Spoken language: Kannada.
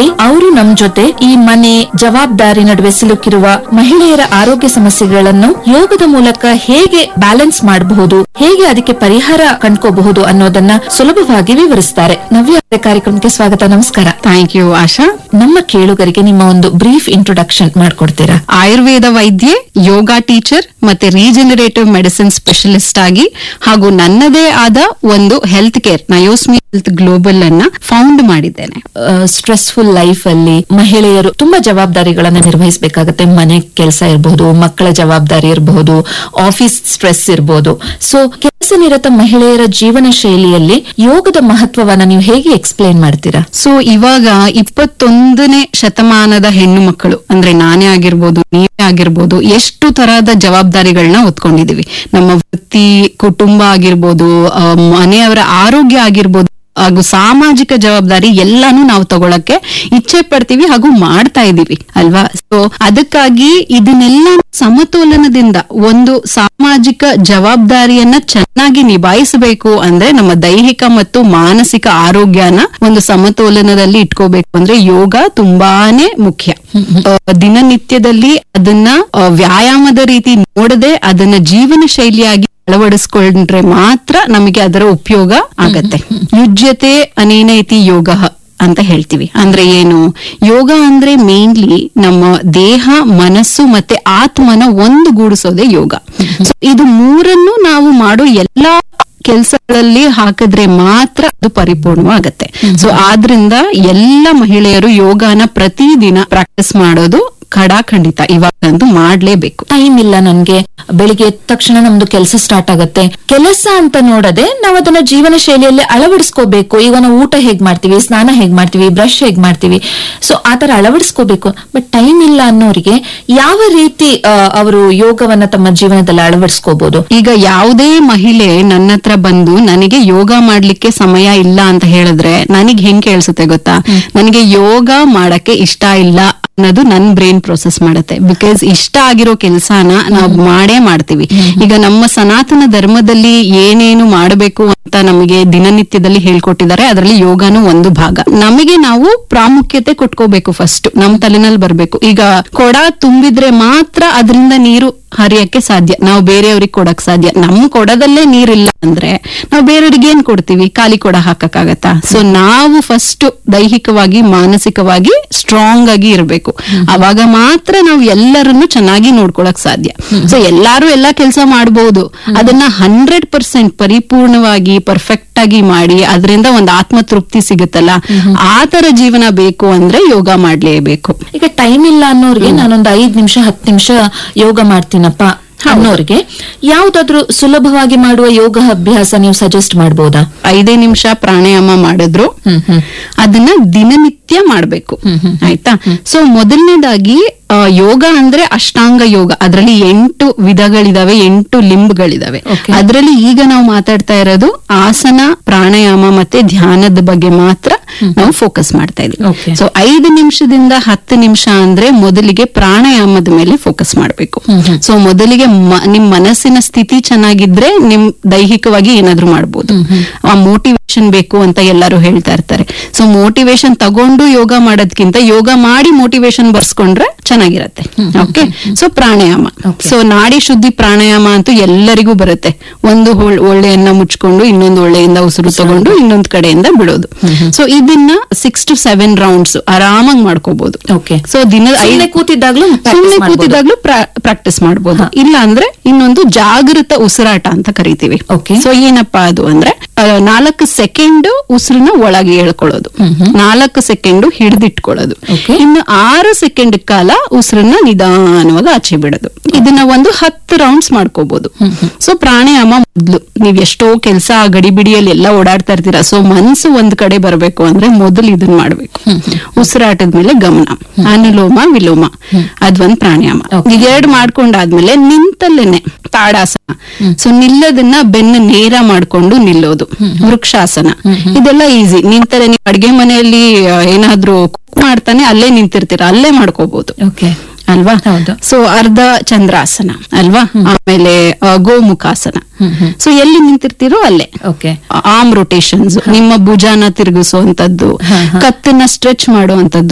ಅವರು ನಮ್ ಜೊತೆ ಈ ಮನೆ ಜವಾಬ್ದಾರಿ ನಡುವೆ ಸಿಲುಕಿರುವ ಮಹಿಳೆಯರ ಆರೋಗ್ಯ ಸಮಸ್ಯೆಗಳನ್ನು ಯೋಗದ ಮೂಲಕ ಹೇಗೆ ಬ್ಯಾಲೆನ್ಸ್ ಮಾಡಬಹುದು, ಹೇಗೆ ಅದಕ್ಕೆ ಪರಿಹಾರ ಕಂಡ್ಕೋಬಹುದು ಅನ್ನೋದನ್ನ ಸುಲಭವಾಗಿ ವಿವರಿಸ್ತಾರೆ. ನವ್ಯ ಕಾರ್ಯಕ್ರಮಕ್ಕೆ ಸ್ವಾಗತ. ನಮಸ್ಕಾರ. ಥ್ಯಾಂಕ್ ಯು ಆಶಾ. ನಮ್ಮ ಕೇಳುಗರಿಗೆ ನಿಮ್ಮ ಒಂದು ಬ್ರೀಫ್ ಇಂಟ್ರೊಡಕ್ಷನ್ ಮಾಡ್ಕೊಡ್ತೀರಾ? ಆಯುರ್ವೇದ ವೈದ್ಯೆ, ಯೋಗ ಟೀಚರ್ ಮತ್ತೆ ರೀಜನರೇಟಿವ್ ಮೆಡಿಸಿನ್ ಸ್ಪೆಷಲಿಸ್ಟ್ ಆಗಿ ಹಾಗೂ ನನ್ನದೇ ಆದ ಒಂದು ಹೆಲ್ತ್ ಕೇರ್ ನಯೋಸ್ಮಿ ಹೆಲ್ತ್ ಗ್ಲೋಬಲ್ ಅನ್ನ ಫೌಂಡ್ ಮಾಡಿದ್ದೇನೆ. ಸ್ಟ್ರೆಸ್ಫುಲ್ ಲೈಫ್ ಅಲ್ಲಿ ಮಹಿಳೆಯರು ತುಂಬಾ ಜವಾಬ್ದಾರಿಗಳನ್ನ ನಿರ್ವಹಿಸಬೇಕಾಗತ್ತೆ. ಮನೆ ಕೆಲಸ ಇರಬಹುದು, ಮಕ್ಕಳ ಜವಾಬ್ದಾರಿ ಇರಬಹುದು, ಆಫೀಸ್ ಸ್ಟ್ರೆಸ್ ಇರಬಹುದು. ಸೊ ಕೆಲಸ ನಿರತ ಮಹಿಳೆಯರ ಜೀವನ ಶೈಲಿಯಲ್ಲಿ ಯೋಗದ ಮಹತ್ವವನ್ನ ನೀವು ಹೇಗೆ ಎಕ್ಸ್ಪ್ಲೇನ್ ಮಾಡ್ತೀರಾ? ಸೊ ಇವಾಗ 21ನೇ ಶತಮಾನದ ಹೆಣ್ಣು ಮಕ್ಕಳು ಅಂದ್ರೆ ನಾನೇ ಆಗಿರ್ಬೋದು, ನೀವೇ ಆಗಿರ್ಬೋದು, ಎಷ್ಟು ತರಹದ ಜವಾಬ್ದಾರಿಗಳನ್ನ ಹೊತ್ಕೊಂಡಿದೀವಿ. ನಮ್ಮ ವೃತ್ತಿ, ಕುಟುಂಬ ಆಗಿರ್ಬೋದು, ಮನೆಯವರ ಆರೋಗ್ಯ ಆಗಿರ್ಬೋದು ಹಾಗೂ ಸಾಮಾಜಿಕ ಜವಾಬ್ದಾರಿ ಎಲ್ಲಾನು ನಾವು ತಗೊಳಕ್ಕೆ ಇಚ್ಛೆ ಪಡ್ತೀವಿ ಹಾಗೂ ಮಾಡ್ತಾ ಇದೀವಿ ಅಲ್ವಾ. ಸೊ ಅದಕ್ಕಾಗಿ ಇದನ್ನೆಲ್ಲ ಸಮತೋಲನದಿಂದ ಒಂದು ಸಾಮಾಜಿಕ ಜವಾಬ್ದಾರಿಯನ್ನ ಚೆನ್ನಾಗಿ ನಿಭಾಯಿಸಬೇಕು ಅಂದ್ರೆ ನಮ್ಮ ದೈಹಿಕ ಮತ್ತು ಮಾನಸಿಕ ಆರೋಗ್ಯನ ಒಂದು ಸಮತೋಲನದಲ್ಲಿ ಇಟ್ಕೋಬೇಕು ಅಂದ್ರೆ ಯೋಗ ತುಂಬಾನೇ ಮುಖ್ಯ. ದಿನನಿತ್ಯದಲ್ಲಿ ಅದನ್ನ ವ್ಯಾಯಾಮದ ರೀತಿ ನೋಡದೆ ಅದನ್ನ ಜೀವನ ಶೈಲಿಯಾಗಿ ಅಳವಡಿಸ್ಕೊಂಡ್ರೆ ಮಾತ್ರ ನಮಗೆ ಅದರ ಉಪಯೋಗ ಆಗತ್ತೆ. ಯುಜ್ಯತೆ ಅನೇನೈತಿ ಯೋಗ ಅಂತ ಹೇಳ್ತೀವಿ. ಅಂದ್ರೆ ಏನು? ಯೋಗ ಅಂದ್ರೆ ಮೇನ್ಲಿ ನಮ್ಮ ದೇಹ, ಮನಸ್ಸು ಮತ್ತೆ ಆತ್ಮನ ಒಂದುಗೂಡಿಸೋದೇ ಯೋಗ. ಸೊ ಇದು ಮೂರನ್ನು ನಾವು ಮಾಡೋ ಎಲ್ಲಾ ಕೆಲಸಗಳಲ್ಲಿ ಹಾಕಿದ್ರೆ ಮಾತ್ರ ಅದು ಪರಿಪೂರ್ಣವಾಗತ್ತೆ. ಸೊ ಆದ್ರಿಂದ ಎಲ್ಲ ಮಹಿಳೆಯರು ಯೋಗನ ಪ್ರತಿದಿನ ಪ್ರಾಕ್ಟೀಸ್ ಮಾಡೋದು ಖಂಡಿತ ಇವಾಗಂತೂ ಮಾಡ್ಲೇಬೇಕು. ಟೈಮ್ ಇಲ್ಲ ನನ್ಗೆ, ಬೆಳಿಗ್ಗೆ ಎದ್ದ ತಕ್ಷಣ ನಮ್ದು ಕೆಲಸ ಸ್ಟಾರ್ಟ್ ಆಗತ್ತೆ. ಕೆಲಸ ಅಂತ ನೋಡದೆ ನಾವು ಅದನ್ನ ಜೀವನ ಶೈಲಿಯಲ್ಲಿ ಅಳವಡಿಸ್ಕೋಬೇಕು. ಈಗ ನಾವು ಊಟ ಹೇಗ್ ಮಾಡ್ತೀವಿ, ಸ್ನಾನ ಹೇಗ್ ಮಾಡ್ತೀವಿ, ಬ್ರಷ್ ಹೇಗ್ ಮಾಡ್ತೀವಿ, ಸೊ ಆತರ ಅಳವಡಿಸ್ಕೋಬೇಕು. ಬಟ್ ಟೈಮ್ ಇಲ್ಲ ಅನ್ನೋರಿಗೆ ಯಾವ ರೀತಿ ಅವರು ಯೋಗವನ್ನ ತಮ್ಮ ಜೀವನದಲ್ಲಿ ಅಳವಡಿಸ್ಕೋಬಹುದು? ಈಗ ಯಾವುದೇ ಮಹಿಳೆ ನನ್ನ ಹತ್ರ ಬಂದು ನನಗೆ ಯೋಗ ಮಾಡ್ಲಿಕ್ಕೆ ಸಮಯ ಇಲ್ಲ ಅಂತ ಹೇಳಿದ್ರೆ ನನಗ್ ಹೆಂಗ್ ಕೇಳಿಸುತ್ತೆ ಗೊತ್ತಾ? ನನಗೆ ಯೋಗ ಮಾಡಕ್ಕೆ ಇಷ್ಟ ಇಲ್ಲ ಅನ್ನೋದು ನನ್ ಬ್ರೈನ್ ಪ್ರೊಸೆಸ್ ಮಾಡುತ್ತೆ. ಬಿಕಾಸ್ ಇಷ್ಟ ಆಗಿರೋ ಕೆಲ್ಸಾನ ನಾವು ಮಾಡೇ ಮಾಡ್ತೀವಿ. ಈಗ ನಮ್ಮ ಸನಾತನ ಧರ್ಮದಲ್ಲಿ ಏನೇನು ಮಾಡಬೇಕು ಅಂತ ನಮಗೆ ದಿನನಿತ್ಯದಲ್ಲಿ ಹೇಳ್ಕೊಟ್ಟಿದ್ದಾರೆ. ಅದರಲ್ಲಿ ಯೋಗನೂ ಒಂದು ಭಾಗ. ನಮಗೆ ನಾವು ಪ್ರಾಮುಖ್ಯತೆ ಕೊಟ್ಕೋಬೇಕು. ಫಸ್ಟ್ ನಮ್ ತಲೆನಲ್ಲಿ ಬರ್ಬೇಕು. ಈಗ ಕೊಡ ತುಂಬಿದ್ರೆ ಮಾತ್ರ ಅದರಿಂದ ನೀರು ಹರಿಯಕ್ಕೆ ಸಾಧ್ಯ, ನಾವು ಬೇರೆಯವ್ರಿಗೆ ಕೊಡಕ್ ಸಾಧ್ಯ. ನಮ್ ಕೊಡದಲ್ಲೇ ನೀರಿಲ್ಲ ಅಂದ್ರೆ ನಾವು ಬೇರೆಯವ್ರಿಗೆ ಏನ್ ಕೊಡ್ತೀವಿ? ಖಾಲಿ ಕೊಡ ಹಾಕಕ್ಕಾಗತ್ತಾ? ಸೊ ನಾವು ಫಸ್ಟ್ ದೈಹಿಕವಾಗಿ ಮಾನಸಿಕವಾಗಿ ಸ್ಟ್ರಾಂಗ್ ಆಗಿ ಇರ್ಬೇಕು. ಅವಾಗ ಮಾತ್ರ ನಾವು ಎಲ್ಲರನ್ನು ಚೆನ್ನಾಗಿ ನೋಡ್ಕೊಳಕ್ ಸಾಧ್ಯ. ಸೊ ಎಲ್ಲಾರು ಎಲ್ಲಾ ಕೆಲಸ ಮಾಡಬಹುದು, ಅದನ್ನ 100% ಪರಿಪೂರ್ಣವಾಗಿ ಪರ್ಫೆಕ್ಟ್ ಆಗಿ ಮಾಡಿ ಅದರಿಂದ ಒಂದು ಆತ್ಮ ತೃಪ್ತಿ ಸಿಗುತ್ತಲ್ಲ, ಆತರ ಜೀವನ ಬೇಕು ಅಂದ್ರೆ ಯೋಗ ಮಾಡ್ಲೇಬೇಕು. ಈಗ ಟೈಮ್ ಇಲ್ಲ ಅನ್ನೋರಿಗೆ ನಾನೊಂದು 5 ನಿಮಿಷ 10 ನಿಮಿಷ ಯೋಗ ಮಾಡ್ತೀನಪ್ಪ ಅನ್ನೋರಿಗೆ ಯಾವ್ದಾದ್ರು ಸುಲಭವಾಗಿ ಮಾಡುವ ಯೋಗ ಅಭ್ಯಾಸ ನೀವು ಸಜೆಸ್ಟ್ ಮಾಡಬಹುದಾ? 5 ನಿಮಿಷ ಪ್ರಾಣಾಯಾಮ ಮಾಡಿದ್ರು ಅದನ್ನ ದಿನನಿತ್ಯ ಮಾಡ್ಬೇಕು. ಆಯ್ತಾ? ಸೊ ಮೊದಲನೇದಾಗಿ ಯೋಗ ಅಂದ್ರೆ ಅಷ್ಟಾಂಗ ಯೋಗ. ಅದರಲ್ಲಿ 8 ವಿಧಗಳಿದಾವೆ, 8 ಲಿಂಬ್ಗಳಿದಾವೆ. ಅದರಲ್ಲಿ ಈಗ ನಾವು ಮಾತಾಡ್ತಾ ಇರೋದು ಆಸನ, ಪ್ರಾಣಾಯಾಮ ಮತ್ತೆ ಧ್ಯಾನದ ಬಗ್ಗೆ ಮಾತ್ರ ನಾವು ಫೋಕಸ್ ಮಾಡ್ತಾ ಇದೀವಿ. ಸೊ 5 ನಿಮಿಷದಿಂದ 10 ನಿಮಿಷ ಅಂದ್ರೆ ಮೊದಲಿಗೆ ಪ್ರಾಣಾಯಾಮದ ಮೇಲೆ ಫೋಕಸ್ ಮಾಡ್ಬೇಕು. ಸೊ ಮೊದಲಿಗೆ ನಿಮ್ ಮನಸ್ಸಿನ ಸ್ಥಿತಿ ಚೆನ್ನಾಗಿದ್ರೆ ನಿಮ್ ದೈಹಿಕವಾಗಿ ಏನಾದ್ರು ಮಾಡ್ಬೋದು. ಆ ಮೋಟಿವೇಶನ್ ಬೇಕು ಅಂತ ಎಲ್ಲರೂ ಹೇಳ್ತಾ ಇರ್ತಾರೆ. ಸೊ ಮೋಟಿವೇಶನ್ ತಗೊಂಡು ಯೋಗ ಮಾಡೋದ್ಕಿಂತ ಯೋಗ ಮಾಡಿ ಮೋಟಿವೇಶನ್ ಬರ್ಸ್ಕೊಂಡ್ರೆ ಚೆನ್ನಾಗಿರತ್ತೆ. ಓಕೆ. ಸೊ ಪ್ರಾಣಾಯಾಮ, ಸೊ ನಾಡಿ ಶುದ್ಧಿ ಪ್ರಾಣಾಯಾಮ ಅಂತೂ ಎಲ್ಲರಿಗೂ ಬರುತ್ತೆ. ಒಂದು ಒಳ್ಳೆಯನ್ನ ಮುಚ್ಕೊಂಡು ಇನ್ನೊಂದು ಒಳ್ಳೆಯಿಂದ ಉಸಿರು ತಗೊಂಡು ಇನ್ನೊಂದ್ ಕಡೆಯಿಂದ ಬಿಡೋದು. ಸೊ ಇದನ್ನ 6 to 7 ರೌಂಡ್ಸ್ ಆರಾಮಾಗಿ ಮಾಡ್ಕೋಬಹುದು. ಸೊ ದಿನದ 5 ಕೂತಿದ್ದಾಗ್ಲೂ ಪ್ರಾಕ್ಟೀಸ್ ಮಾಡಬಹುದು. ಇಲ್ಲ ಅಂದ್ರೆ ಇನ್ನೊಂದು ಜಾಗೃತ ಉಸಿರಾಟ ಅಂತ ಕರಿತೀವಿ. ಸೊ ಏನಪ್ಪಾ ಅದು ಅಂದ್ರೆ 4 ಸೆಕೆಂಡ್ ಉಸಿರನ್ನ ಒಳಗೆ ಎಳ್ಕೊಳ್ಳೋದು, 4 ಸೆಕೆಂಡ್ ಹಿಡಿದಿಟ್ಕೊಳ್ಳೋದು, ಇನ್ನು 6 ಸೆಕೆಂಡ್ ಕಾಲ ಉಸಿರನ್ನ ನಿಧಾನವಾಗಿ ಆಚೆ ಬಿಡೋದು. ಇದನ್ನ ಒಂದು 10 ರೌಂಡ್ಸ್ ಮಾಡ್ಕೋಬಹುದು. ಸೊ ಪ್ರಾಣಾಯಾಮ ಮೊದ್ಲು ನೀವ್ ಎಷ್ಟೋ ಕೆಲಸ ಗಡಿಬಿಡಿಯಲ್ಲಿ ಎಲ್ಲ ಓಡಾಡ್ತಾ ಇರ್ತೀರಾ. ಸೊ ಮನ್ಸು ಒಂದ್ ಕಡೆ ಬರ್ಬೇಕು ಅಂದ್ರೆ ಮೊದಲು ಇದನ್ನ ಮಾಡ್ಬೇಕು. ಉಸಿರಾಟದ ಮೇಲೆ ಗಮನ, ಅನುಲೋಮ ವಿಲೋಮ, ಅದೊಂದ್ ಪ್ರಾಣಾಯಾಮ. ಈಗ 2 ಮಾಡ್ಕೊಂಡಾದ್ಮೇಲೆ ನಿಂತಲ್ಲೇನೆ ತಾಡಾಸನ. ಸೊ ನಿಲ್ಲೋದನ್ನ ಬೆನ್ನು ನೇರ ಮಾಡ್ಕೊಂಡು ನಿಲ್ಲೋದು, ವೃಕ್ಷಾಸನ. ಇದೆಲ್ಲ ಈಸಿ. ನಿಂತರೆ ನೀವು ಅಡ್ಗೆ ಮನೆಯಲ್ಲಿ ಏನಾದ್ರೂ ಮಾಡ್ತಾನೆ ಅಲ್ಲೇ ನಿಂತಿರ್ತೀರಾ, ಅಲ್ಲೇ ಮಾಡ್ಕೋಬಹುದು ಅಲ್ವಾ? ಸೊ ಅರ್ಧ ಚಂದ್ರಾಸನ ಅಲ್ವಾ? ಆಮೇಲೆ ಗೋಮುಖಾಸನ. ಸೊ ಎಲ್ಲಿ ನಿಂತಿರ್ತೀರೋ ಅಲ್ಲೇ. ಆರ್ಮ್ ರೊಟೇಷನ್ಸ್, ನಿಮ್ಮ ಭುಜಾನ ತಿರುಗಿಸುವಂತದ್ದು, ಕತ್ತನ್ನ ಸ್ಟ್ರೆಚ್ ಮಾಡುವಂತದ್ದು,